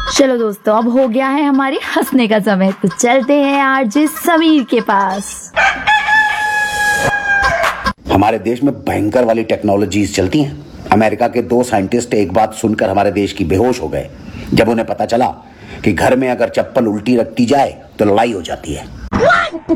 चलो दोस्तों, अब हो गया है हमारे हंसने का समय, तो चलते हैं आरजे समीर के पास। हमारे देश में भयंकर वाली टेक्नोलॉजीज चलती हैं। अमेरिका के 2 साइंटिस्ट एक बात सुनकर हमारे देश की बेहोश हो गए जब उन्हें पता चला कि घर में अगर चप्पल उल्टी रखती जाए तो लड़ाई हो जाती है।